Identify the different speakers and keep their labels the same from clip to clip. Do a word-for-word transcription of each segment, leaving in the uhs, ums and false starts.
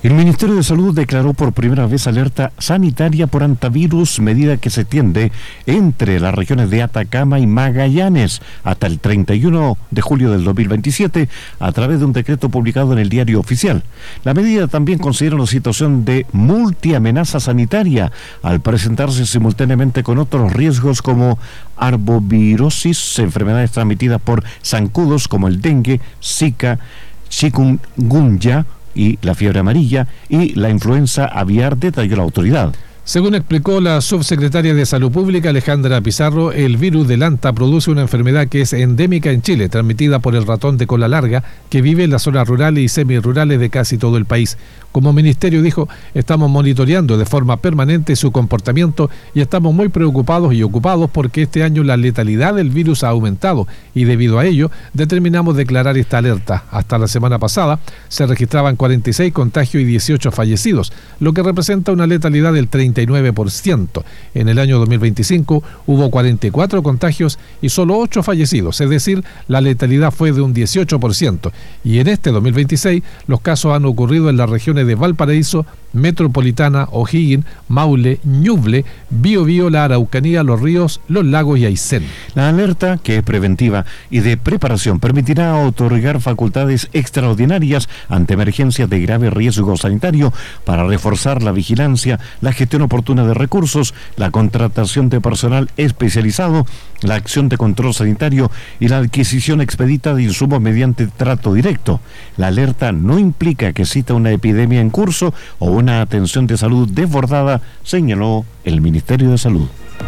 Speaker 1: El Ministerio de Salud declaró por primera vez alerta sanitaria por hantavirus, medida que se extiende entre las regiones de Atacama y Magallanes hasta el treinta y uno de julio del dos mil veintisiete a través de un decreto publicado en el Diario Oficial. La medida también considera una situación de multiamenaza sanitaria al presentarse simultáneamente con otros riesgos como arbovirosis, enfermedades transmitidas por zancudos como el dengue, zika, chikungunya y la fiebre amarilla y la influenza aviar, detalló la autoridad.
Speaker 2: Según explicó la subsecretaria de Salud Pública, Alejandra Pizarro, el virus del anta produce una enfermedad que es endémica en Chile, transmitida por el ratón de cola larga, que vive en las zonas rurales y semirurales de casi todo el país. Como ministerio, dijo, estamos monitoreando de forma permanente su comportamiento y estamos muy preocupados y ocupados porque este año la letalidad del virus ha aumentado y debido a ello determinamos declarar esta alerta. Hasta la semana pasada se registraban cuarenta y seis contagios y dieciocho fallecidos, lo que representa una letalidad del treinta y nueve por ciento. En el año dos mil veinticinco hubo cuarenta y cuatro contagios y solo ocho fallecidos, es decir, la letalidad fue de un dieciocho por ciento. Y en este dos mil veintiséis los casos han ocurrido en las regiones de Valparaíso, Metropolitana, O'Higgins, Maule, Ñuble, Biobío, la Araucanía, Los Ríos, Los Lagos y Aysén.
Speaker 1: La alerta, que es preventiva y de preparación, permitirá otorgar facultades extraordinarias ante emergencias de grave riesgo sanitario para reforzar la vigilancia, la gestión oportuna de recursos, la contratación de personal especializado, la acción de control sanitario y la adquisición expedita de insumos mediante trato directo. La alerta no implica que exista una epidemia en curso o una atención de salud desbordada, señaló el Ministerio de Salud.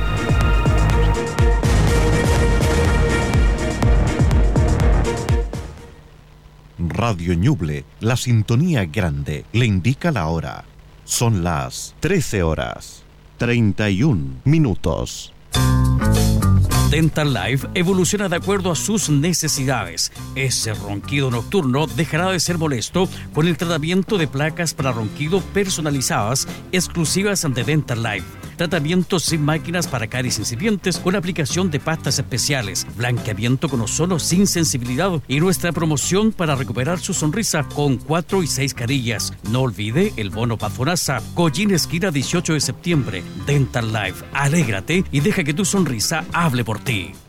Speaker 1: Radio Ñuble, la sintonía grande, le indica la hora. Son las trece horas, treinta y un minutos.
Speaker 3: Dental Life evoluciona de acuerdo a sus necesidades. Ese ronquido nocturno dejará de ser molesto con el tratamiento de placas para ronquido personalizadas exclusivas de Dental Life. Tratamientos sin máquinas para caries incipientes con aplicación de pastas especiales, blanqueamiento con ozono sin sensibilidad y nuestra promoción para recuperar su sonrisa con cuatro y seis carillas. No olvide el bono Pafonasa, Collín esquina dieciocho de septiembre. Dental Life, alégrate y deja que tu sonrisa hable por ti.